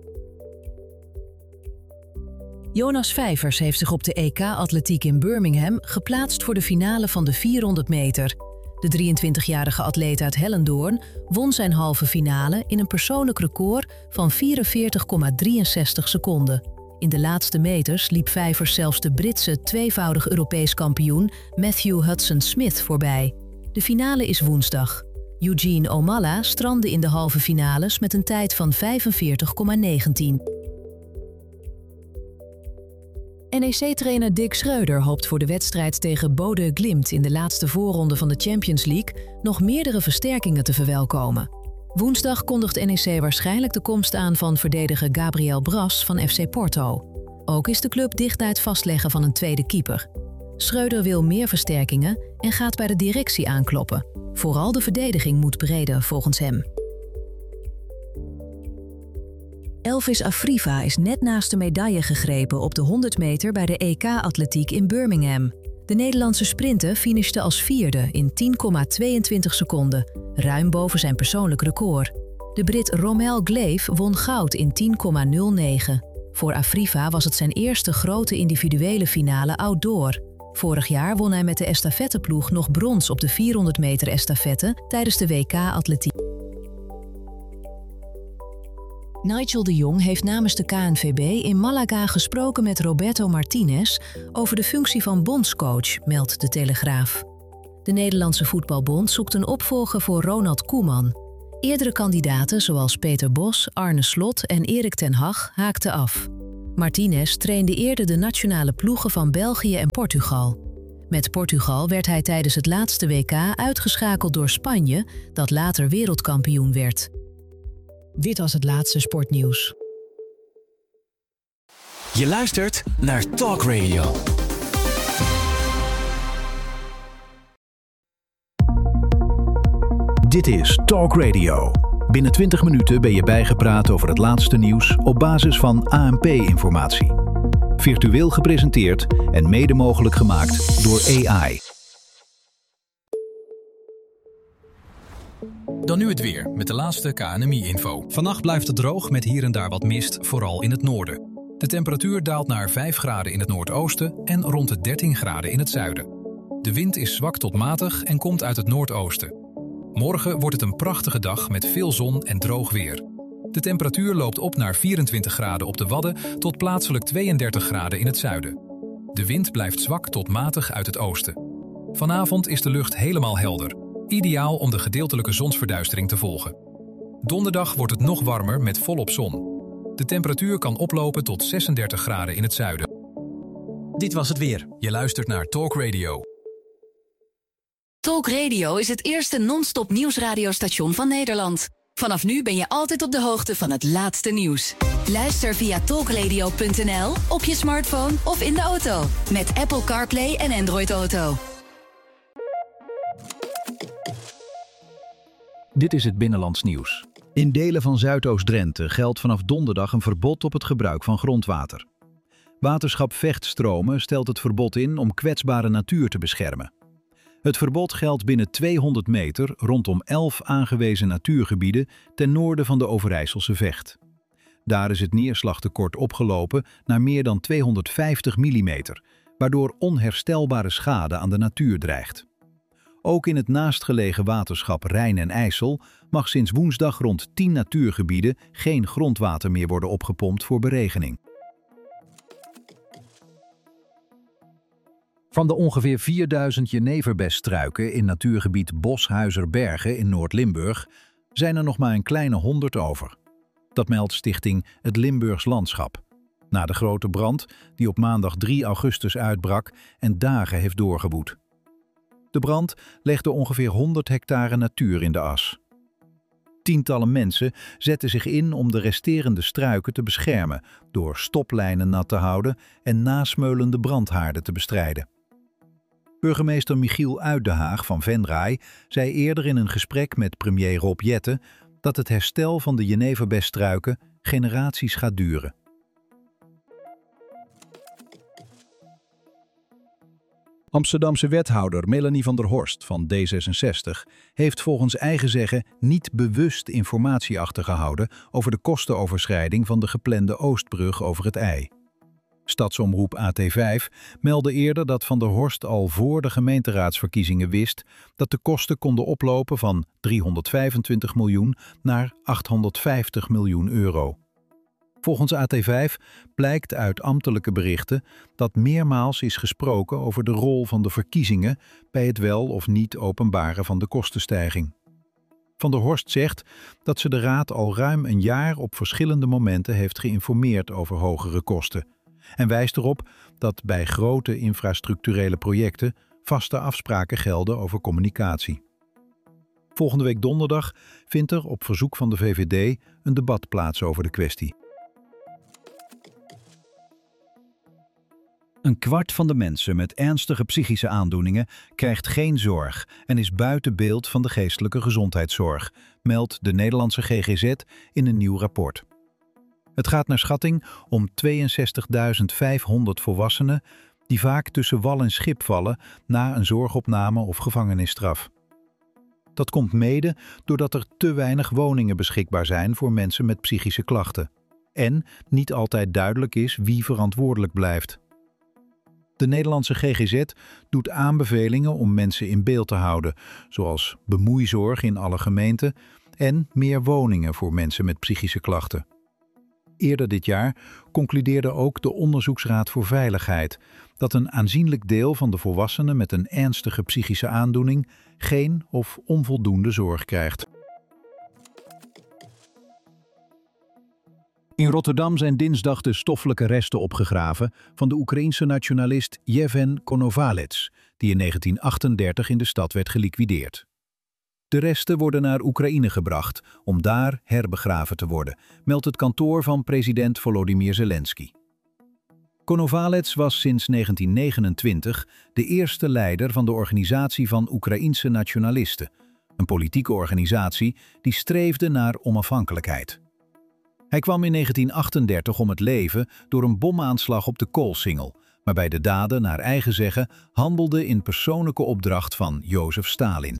Jonas Vijvers heeft zich op de EK-atletiek in Birmingham geplaatst voor de finale van de 400 meter. De 23-jarige atleet uit Hellendoorn won zijn halve finale in een persoonlijk record van 44,63 seconden. In de laatste meters liep Vijvers zelfs de Britse tweevoudig Europees kampioen Matthew Hudson-Smith voorbij. De finale is woensdag. Eugene Omalla strandde in de halve finales met een tijd van 45,19. NEC-trainer Dick Schreuder hoopt voor de wedstrijd tegen Bodø Glimt in de laatste voorronde van de Champions League nog meerdere versterkingen te verwelkomen. Woensdag kondigt NEC waarschijnlijk de komst aan van verdediger Gabriel Bras van FC Porto. Ook is de club dicht bij het vastleggen van een tweede keeper. Schreuder wil meer versterkingen en gaat bij de directie aankloppen. Vooral de verdediging moet breder volgens hem. Elvis Afriva is net naast de medaille gegrepen op de 100 meter bij de EK-atletiek in Birmingham. De Nederlandse sprinter finishte als 4e in 10,22 seconden, ruim boven zijn persoonlijk record. De Brit Romel Glaive won goud in 10,09. Voor Afriva was het zijn eerste grote individuele finale outdoor. Vorig jaar won hij met de estafetteploeg nog brons op de 400 meter estafette tijdens de WK-atletiek. Nigel de Jong heeft namens de KNVB in Malaga gesproken met Roberto Martinez over de functie van bondscoach, meldt de Telegraaf. De Nederlandse Voetbalbond zoekt een opvolger voor Ronald Koeman. Eerdere kandidaten zoals Peter Bos, Arne Slot en Erik ten Hag haakten af. Martinez trainde eerder de nationale ploegen van België en Portugal. Met Portugal werd hij tijdens het laatste WK uitgeschakeld door Spanje, dat later wereldkampioen werd. Dit was het laatste sportnieuws. Je luistert naar Talk Radio. Dit is Talk Radio. Binnen 20 minuten ben je bijgepraat over het laatste nieuws op basis van ANP-informatie. Virtueel gepresenteerd en mede mogelijk gemaakt door AI. Dan nu het weer met de laatste KNMI-info. Vannacht blijft het droog met hier en daar wat mist, vooral in het noorden. De temperatuur daalt naar 5 graden in het noordoosten en rond de 13 graden in het zuiden. De wind is zwak tot matig en komt uit het noordoosten. Morgen wordt het een prachtige dag met veel zon en droog weer. De temperatuur loopt op naar 24 graden op de Wadden tot plaatselijk 32 graden in het zuiden. De wind blijft zwak tot matig uit het oosten. Vanavond is de lucht helemaal helder. Ideaal om de gedeeltelijke zonsverduistering te volgen. Donderdag wordt het nog warmer met volop zon. De temperatuur kan oplopen tot 36 graden in het zuiden. Dit was het weer. Je luistert naar Talk Radio. Talk Radio is het eerste non-stop nieuwsradiostation van Nederland. Vanaf nu ben je altijd op de hoogte van het laatste nieuws. Luister via talkradio.nl, op je smartphone of in de auto. Met Apple CarPlay en Android Auto. Dit is het Binnenlands nieuws. In delen van Zuidoost-Drenthe geldt vanaf donderdag een verbod op het gebruik van grondwater. Waterschap Vechtstromen stelt het verbod in om kwetsbare natuur te beschermen. Het verbod geldt binnen 200 meter rondom 11 aangewezen natuurgebieden ten noorden van de Overijsselse Vecht. Daar is het neerslagtekort opgelopen naar meer dan 250 mm, waardoor onherstelbare schade aan de natuur dreigt. Ook in het naastgelegen waterschap Rijn en IJssel mag sinds woensdag rond 10 natuurgebieden geen grondwater meer worden opgepompt voor beregening. Van de ongeveer 4000 jeneverbesstruiken in natuurgebied Boshuizerbergen in Noord-Limburg zijn er nog maar een kleine 100 over. Dat meldt stichting Het Limburgs Landschap. Na de grote brand die op maandag 3 augustus uitbrak en dagen heeft doorgewoed. De brand legde ongeveer 100 hectare natuur in de as. Tientallen mensen zetten zich in om de resterende struiken te beschermen door stoplijnen nat te houden en nasmeulende brandhaarden te bestrijden. Burgemeester Michiel Uytdehaag van Venray zei eerder in een gesprek met premier Rob Jetten dat het herstel van de jeneverbesstruiken generaties gaat duren. Amsterdamse wethouder Melanie van der Horst van D66 heeft volgens eigen zeggen niet bewust informatie achtergehouden over de kostenoverschrijding van de geplande Oostbrug over het IJ. Stadsomroep AT5 meldde eerder dat Van der Horst al voor de gemeenteraadsverkiezingen wist dat de kosten konden oplopen van 325 miljoen naar 850 miljoen euro. Volgens AT5 blijkt uit ambtelijke berichten dat meermaals is gesproken over de rol van de verkiezingen bij het wel of niet openbaren van de kostenstijging. Van der Horst zegt dat ze de Raad al ruim een jaar op verschillende momenten heeft geïnformeerd over hogere kosten en wijst erop dat bij grote infrastructurele projecten vaste afspraken gelden over communicatie. Volgende week donderdag vindt er op verzoek van de VVD een debat plaats over de kwestie. Een kwart van de mensen met ernstige psychische aandoeningen krijgt geen zorg en is buiten beeld van de geestelijke gezondheidszorg, meldt de Nederlandse GGZ in een nieuw rapport. Het gaat naar schatting om 62.500 volwassenen die vaak tussen wal en schip vallen na een zorgopname of gevangenisstraf. Dat komt mede doordat er te weinig woningen beschikbaar zijn voor mensen met psychische klachten en niet altijd duidelijk is wie verantwoordelijk blijft. De Nederlandse GGZ doet aanbevelingen om mensen in beeld te houden, zoals bemoeizorg in alle gemeenten en meer woningen voor mensen met psychische klachten. Eerder dit jaar concludeerde ook de Onderzoeksraad voor Veiligheid dat een aanzienlijk deel van de volwassenen met een ernstige psychische aandoening geen of onvoldoende zorg krijgt. In Rotterdam zijn dinsdag de stoffelijke resten opgegraven van de Oekraïense nationalist Yevhen Konovalets, die in 1938 in de stad werd geliquideerd. De resten worden naar Oekraïne gebracht om daar herbegraven te worden, meldt het kantoor van president Volodymyr Zelensky. Konovalets was sinds 1929 de eerste leider van de Organisatie van Oekraïense Nationalisten, een politieke organisatie die streefde naar onafhankelijkheid. Hij kwam in 1938 om het leven door een bomaanslag op de koolsingel, waarbij de daden naar eigen zeggen handelden in persoonlijke opdracht van Jozef Stalin.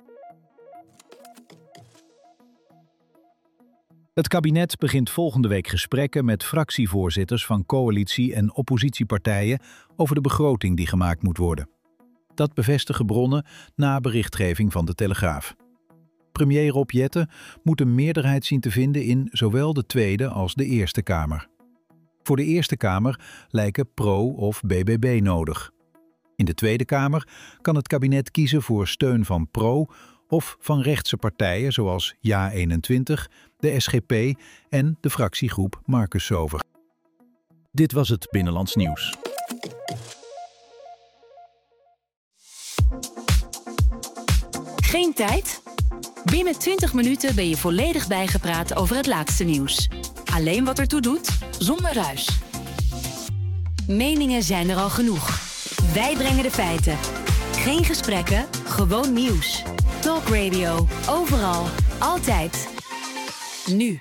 Het kabinet begint volgende week gesprekken met fractievoorzitters van coalitie- en oppositiepartijen over de begroting die gemaakt moet worden. Dat bevestigen bronnen na berichtgeving van de Telegraaf. Premier Rob Jetten moet een meerderheid zien te vinden in zowel de Tweede als de Eerste Kamer. Voor de Eerste Kamer lijken PRO of BBB nodig. In de Tweede Kamer kan het kabinet kiezen voor steun van PRO of van rechtse partijen zoals JA21, de SGP en de fractiegroep Marcus Sover. Dit was het Binnenlands Nieuws. Geen tijd? Binnen 20 minuten ben je volledig bijgepraat over het laatste nieuws. Alleen wat ertoe doet, zonder ruis. Meningen zijn er al genoeg. Wij brengen de feiten. Geen gesprekken, gewoon nieuws. Talk Radio. Overal. Altijd. Nu.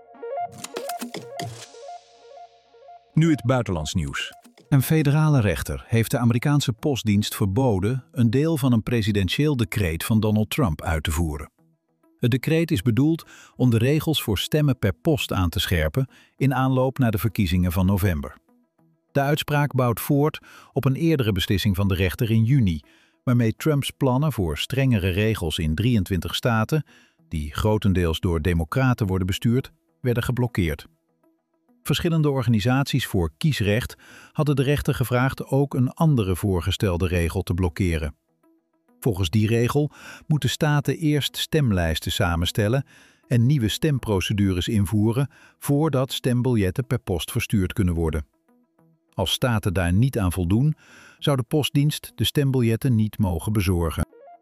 Nu het buitenlands nieuws. Een federale rechter heeft de Amerikaanse postdienst verboden een deel van een presidentieel decreet van Donald Trump uit te voeren. Het decreet is bedoeld om de regels voor stemmen per post aan te scherpen in aanloop naar de verkiezingen van november. De uitspraak bouwt voort op een eerdere beslissing van de rechter in juni, waarmee Trumps plannen voor strengere regels in 23 staten, die grotendeels door democraten worden bestuurd, werden geblokkeerd. Verschillende organisaties voor kiesrecht hadden de rechter gevraagd ook een andere voorgestelde regel te blokkeren. Volgens die regel moeten staten eerst stemlijsten samenstellen en nieuwe stemprocedures invoeren voordat stembiljetten per post verstuurd kunnen worden. Als staten daar niet aan voldoen, zou de postdienst de stembiljetten niet mogen bezorgen.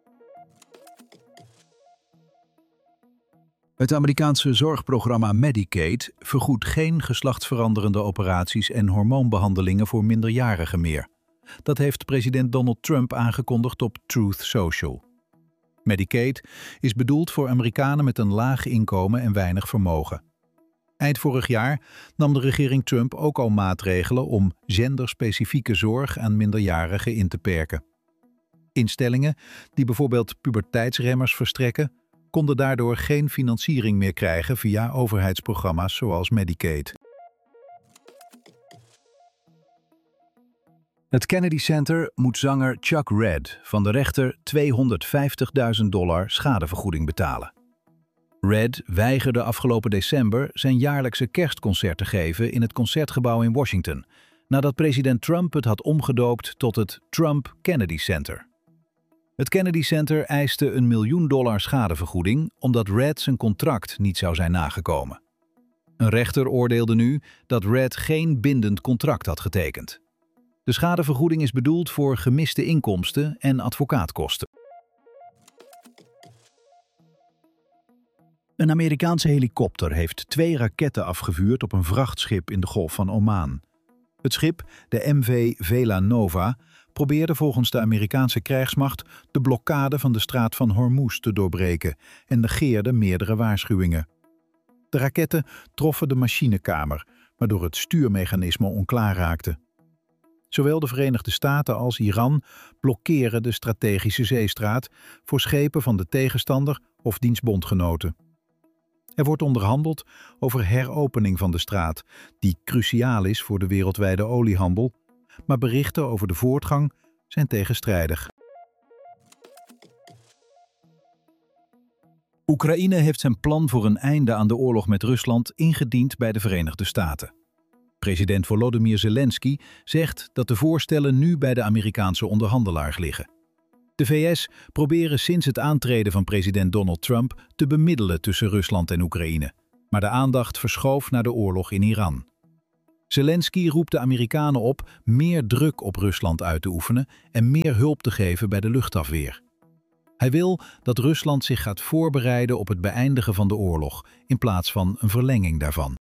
Het Amerikaanse zorgprogramma Medicaid vergoedt geen geslachtsveranderende operaties en hormoonbehandelingen voor minderjarigen meer. Dat heeft president Donald Trump aangekondigd op Truth Social. Medicaid is bedoeld voor Amerikanen met een laag inkomen en weinig vermogen. Eind vorig jaar nam de regering Trump ook al maatregelen om genderspecifieke zorg aan minderjarigen in te perken. Instellingen die bijvoorbeeld puberteitsremmers verstrekken, konden daardoor geen financiering meer krijgen via overheidsprogramma's zoals Medicaid. Het Kennedy Center moet zanger Chuck Redd van de rechter $250.000 schadevergoeding betalen. Redd weigerde afgelopen december zijn jaarlijkse kerstconcert te geven in het Concertgebouw in Washington, nadat president Trump het had omgedoopt tot het Trump Kennedy Center. Het Kennedy Center eiste $1 miljoen schadevergoeding omdat Redd zijn contract niet zou zijn nagekomen. Een rechter oordeelde nu dat Redd geen bindend contract had getekend. De schadevergoeding is bedoeld voor gemiste inkomsten en advocaatkosten. Een Amerikaanse helikopter heeft 2 raketten afgevuurd op een vrachtschip in de Golf van Oman. Het schip, de MV Vela Nova, probeerde volgens de Amerikaanse krijgsmacht de blokkade van de straat van Hormuz te doorbreken en negeerde meerdere waarschuwingen. De raketten troffen de machinekamer, waardoor het stuurmechanisme onklaar raakte. Zowel de Verenigde Staten als Iran blokkeren de strategische zeestraat voor schepen van de tegenstander of diens bondgenoten. Er wordt onderhandeld over heropening van de straat, die cruciaal is voor de wereldwijde oliehandel, maar berichten over de voortgang zijn tegenstrijdig. Oekraïne heeft zijn plan voor een einde aan de oorlog met Rusland ingediend bij de Verenigde Staten. President Volodymyr Zelensky zegt dat de voorstellen nu bij de Amerikaanse onderhandelaar liggen. De VS proberen sinds het aantreden van president Donald Trump te bemiddelen tussen Rusland en Oekraïne, maar de aandacht verschoof naar de oorlog in Iran. Zelensky roept de Amerikanen op meer druk op Rusland uit te oefenen en meer hulp te geven bij de luchtafweer. Hij wil dat Rusland zich gaat voorbereiden op het beëindigen van de oorlog in plaats van een verlenging daarvan.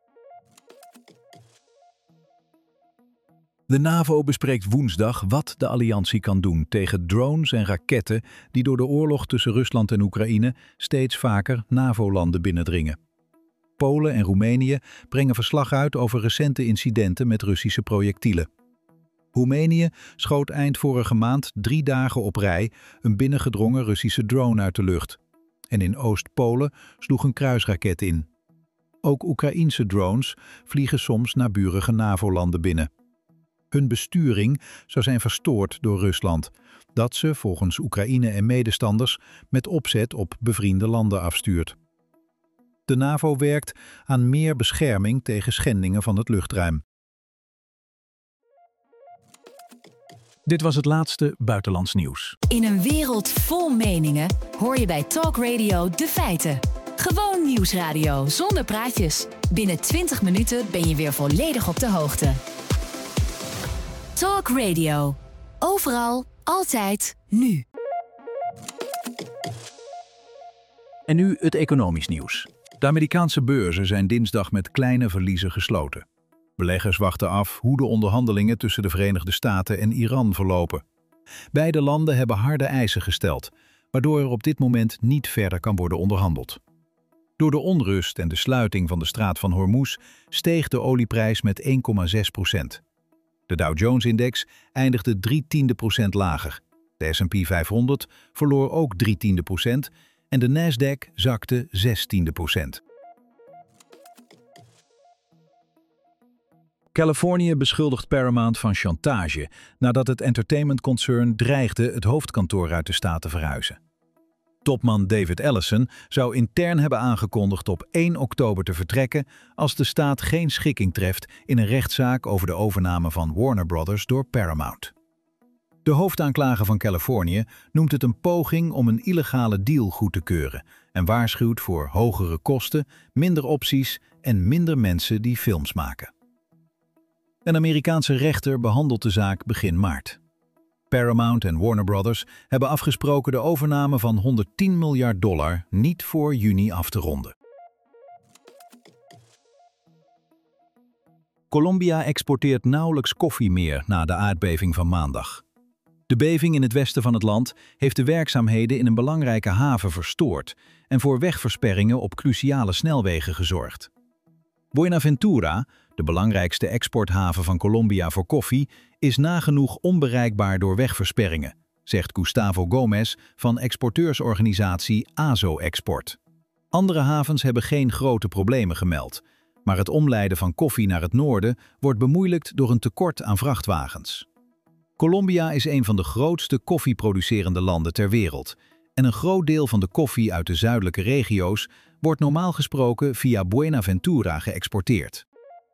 De NAVO bespreekt woensdag wat de alliantie kan doen tegen drones en raketten die door de oorlog tussen Rusland en Oekraïne steeds vaker NAVO-landen binnendringen. Polen en Roemenië brengen verslag uit over recente incidenten met Russische projectielen. Roemenië schoot eind vorige maand 3 dagen op rij een binnengedrongen Russische drone uit de lucht. En in Oost-Polen sloeg een kruisraket in. Ook Oekraïense drones vliegen soms naburige NAVO-landen binnen. Hun besturing zou zijn verstoord door Rusland, dat ze volgens Oekraïne en medestanders met opzet op bevriende landen afstuurt. De NAVO werkt aan meer bescherming tegen schendingen van het luchtruim. Dit was het laatste buitenlands nieuws. In een wereld vol meningen hoor je bij Talk Radio de feiten. Gewoon nieuwsradio zonder praatjes. Binnen 20 minuten ben je weer volledig op de hoogte. Talk Radio. Overal, altijd, nu. En nu het economisch nieuws. De Amerikaanse beurzen zijn dinsdag met kleine verliezen gesloten. Beleggers wachten af hoe de onderhandelingen tussen de Verenigde Staten en Iran verlopen. Beide landen hebben harde eisen gesteld, waardoor er op dit moment niet verder kan worden onderhandeld. Door de onrust en de sluiting van de straat van Hormuz steeg de olieprijs met 1,6%. De Dow Jones-index eindigde 0,3% lager. De S&P 500 verloor ook 0,3% en de Nasdaq zakte 0,16%. Californië beschuldigt Paramount van chantage nadat het entertainmentconcern dreigde het hoofdkantoor uit de staat te verhuizen. Topman David Ellison zou intern hebben aangekondigd op 1 oktober te vertrekken als de staat geen schikking treft in een rechtszaak over de overname van Warner Brothers door Paramount. De hoofdaanklager van Californië noemt het een poging om een illegale deal goed te keuren en waarschuwt voor hogere kosten, minder opties en minder mensen die films maken. Een Amerikaanse rechter behandelt de zaak begin maart. Paramount en Warner Brothers hebben afgesproken de overname van $110 miljard niet voor juni af te ronden. Colombia exporteert nauwelijks koffie meer na de aardbeving van maandag. De beving in het westen van het land heeft de werkzaamheden in een belangrijke haven verstoord en voor wegversperringen op cruciale snelwegen gezorgd. Buenaventura, de belangrijkste exporthaven van Colombia voor koffie, is nagenoeg onbereikbaar door wegversperringen, zegt Gustavo Gomez van exporteursorganisatie ASO Export. Andere havens hebben geen grote problemen gemeld, maar het omleiden van koffie naar het noorden wordt bemoeilijkt door een tekort aan vrachtwagens. Colombia is een van de grootste koffieproducerende landen ter wereld en een groot deel van de koffie uit de zuidelijke regio's wordt normaal gesproken via Buenaventura geëxporteerd.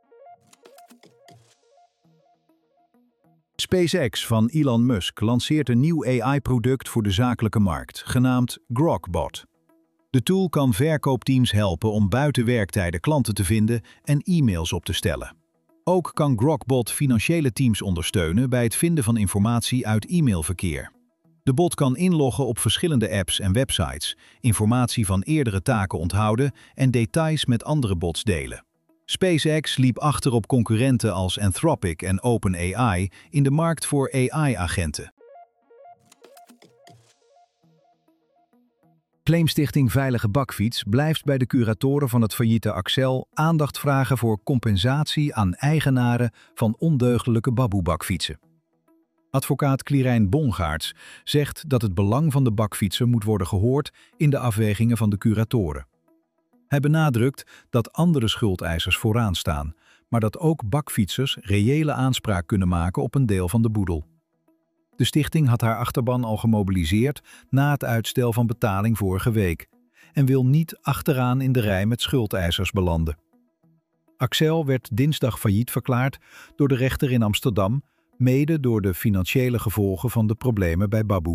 SpaceX van Elon Musk lanceert een nieuw AI-product voor de zakelijke markt, genaamd Grokbot. De tool kan verkoopteams helpen om buiten werktijden klanten te vinden en e-mails op te stellen. Ook kan Grokbot financiële teams ondersteunen bij het vinden van informatie uit e-mailverkeer. De bot kan inloggen op verschillende apps en websites, informatie van eerdere taken onthouden en details met andere bots delen. SpaceX liep achter op concurrenten als Anthropic en OpenAI in de markt voor AI-agenten. Claimstichting Veilige Bakfiets blijft bij de curatoren van het failliete Accel aandacht vragen voor compensatie aan eigenaren van ondeugdelijke baboe-bakfietsen. Advocaat Quirijn Bongaerts zegt dat het belang van de bakfietser moet worden gehoord in de afwegingen van de curatoren. Hij benadrukt dat andere schuldeisers vooraan staan, maar dat ook bakfietsers reële aanspraak kunnen maken op een deel van de boedel. De stichting had haar achterban al gemobiliseerd na het uitstel van betaling vorige week en wil niet achteraan in de rij met schuldeisers belanden. Accel werd dinsdag failliet verklaard door de rechter in Amsterdam, mede door de financiële gevolgen van de problemen bij Baboe.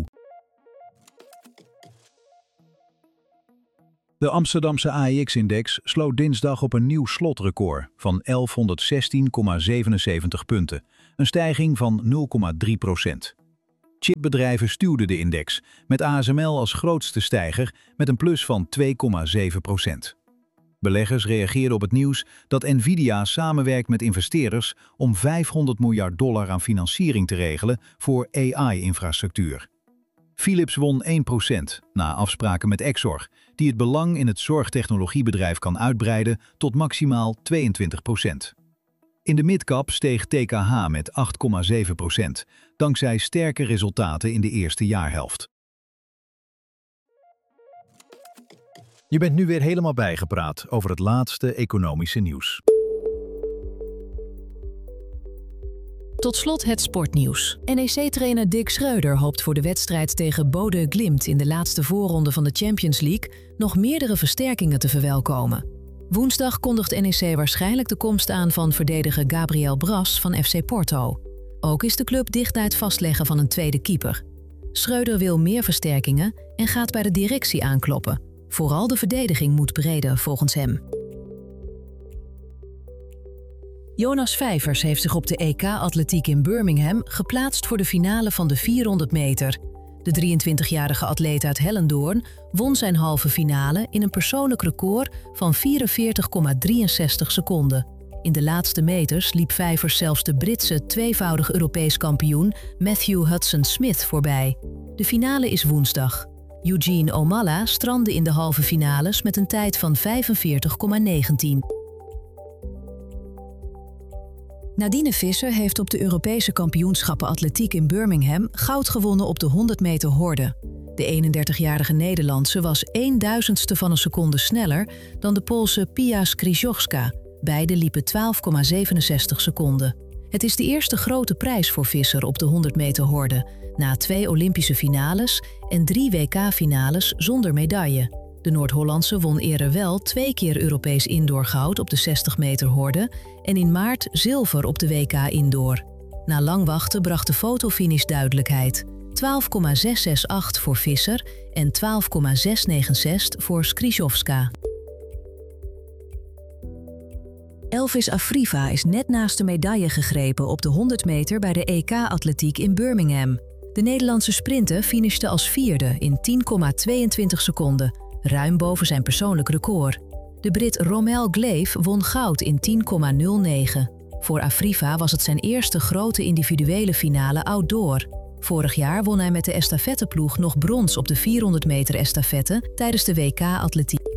De Amsterdamse AEX-index sloot dinsdag op een nieuw slotrecord van 1116,77 punten, een stijging van 0,3%. Chipbedrijven stuwden de index, met ASML als grootste stijger met een plus van 2,7%. Beleggers reageerden op het nieuws dat Nvidia samenwerkt met investeerders om $500 miljard aan financiering te regelen voor AI-infrastructuur. Philips won 1% na afspraken met Exor, die het belang in het zorgtechnologiebedrijf kan uitbreiden tot maximaal 22%. In de midcap steeg TKH met 8,7%, dankzij sterke resultaten in de eerste jaarhelft. Je bent nu weer helemaal bijgepraat over het laatste economische nieuws. Tot slot het sportnieuws. NEC-trainer Dick Schreuder hoopt voor de wedstrijd tegen Bodø Glimt in de laatste voorronde van de Champions League nog meerdere versterkingen te verwelkomen. Woensdag kondigt NEC waarschijnlijk de komst aan van verdediger Gabriel Bras van FC Porto. Ook is de club dicht bij het vastleggen van een tweede keeper. Schreuder wil meer versterkingen en gaat bij de directie aankloppen. Vooral de verdediging moet breder volgens hem. Jonas Vijvers heeft zich op de EK-atletiek in Birmingham geplaatst voor de finale van de 400 meter. De 23-jarige atleet uit Hellendoorn won zijn halve finale in een persoonlijk record van 44,63 seconden. In de laatste meters liep Vijvers zelfs de Britse tweevoudig Europees kampioen Matthew Hudson-Smith voorbij. De finale is woensdag. Eugene Omalla strandde in de halve finales met een tijd van 45,19. Nadine Visser heeft op de Europese kampioenschappen atletiek in Birmingham goud gewonnen op de 100 meter horde. De 31-jarige Nederlandse was 1/1000ste van een seconde sneller dan de Poolse Pia Skrzyjowska. Beide liepen 12,67 seconden. Het is de eerste grote prijs voor Visser op de 100 meter horde, na 2 Olympische finales en 3 WK-finales zonder medaille. De Noord-Hollandse won eerder wel 2 keer Europees indoorgoud op de 60 meter horde en in maart zilver op de WK indoor. Na lang wachten bracht de fotofinish duidelijkheid. 12,668 voor Visser en 12,696 voor Skrzyjowska. Elvis Afriva is net naast de medaille gegrepen op de 100 meter bij de EK-atletiek in Birmingham. De Nederlandse sprinter finishte als 4e in 10,22 seconden, ruim boven zijn persoonlijk record. De Brit Romel Glaive won goud in 10,09. Voor Afriva was het zijn eerste grote individuele finale outdoor. Vorig jaar won hij met de estafetteploeg nog brons op de 400 meter estafette tijdens de WK-atletiek.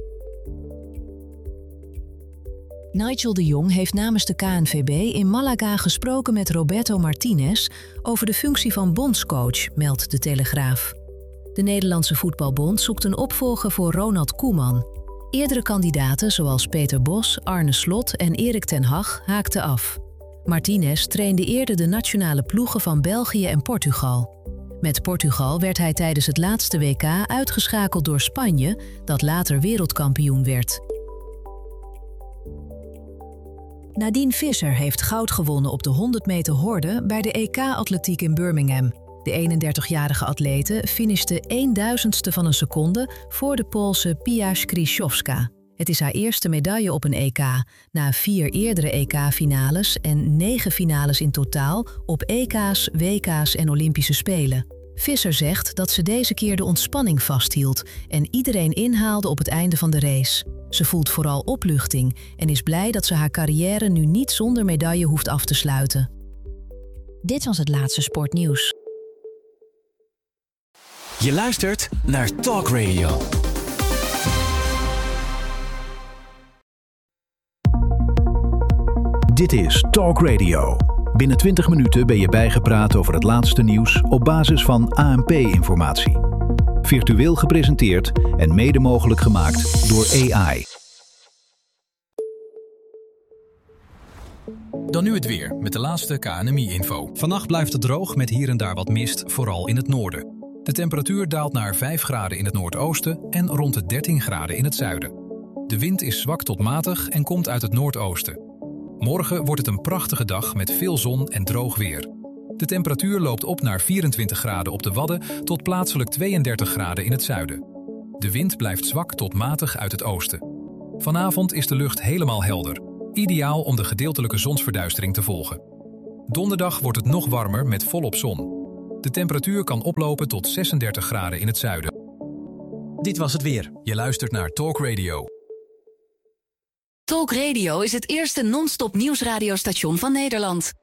Nigel de Jong heeft namens de KNVB in Malaga gesproken met Roberto Martinez over de functie van bondscoach, meldt De Telegraaf. De Nederlandse Voetbalbond zoekt een opvolger voor Ronald Koeman. Eerdere kandidaten zoals Peter Bos, Arne Slot en Erik ten Hag haakten af. Martinez trainde eerder de nationale ploegen van België en Portugal. Met Portugal werd hij tijdens het laatste WK uitgeschakeld door Spanje, dat later wereldkampioen werd. Nadine Visser heeft goud gewonnen op de 100 meter horde bij de EK-atletiek in Birmingham. De 31-jarige atlete finishte 1/1000ste van een seconde voor de Poolse Pia Skrzyjowska. Het is haar eerste medaille op een EK, na 4 eerdere EK-finales en 9 finales in totaal op EK's, WK's en Olympische Spelen. Visser zegt dat ze deze keer de ontspanning vasthield en iedereen inhaalde op het einde van de race. Ze voelt vooral opluchting en is blij dat ze haar carrière nu niet zonder medaille hoeft af te sluiten. Dit was het laatste sportnieuws. Je luistert naar Talk Radio. Dit is Talk Radio. Binnen 20 minuten ben je bijgepraat over het laatste nieuws op basis van ANP-informatie. Virtueel gepresenteerd en mede mogelijk gemaakt door AI. Dan nu het weer met de laatste KNMI-info. Vannacht blijft het droog met hier en daar wat mist, vooral in het noorden. De temperatuur daalt naar 5 graden in het noordoosten en rond de 13 graden in het zuiden. De wind is zwak tot matig en komt uit het noordoosten. Morgen wordt het een prachtige dag met veel zon en droog weer. De temperatuur loopt op naar 24 graden op de Wadden tot plaatselijk 32 graden in het zuiden. De wind blijft zwak tot matig uit het oosten. Vanavond is de lucht helemaal helder. Ideaal om de gedeeltelijke zonsverduistering te volgen. Donderdag wordt het nog warmer met volop zon. De temperatuur kan oplopen tot 36 graden in het zuiden. Dit was het weer. Je luistert naar Talk Radio. Talk Radio is het eerste non-stop nieuwsradiostation van Nederland.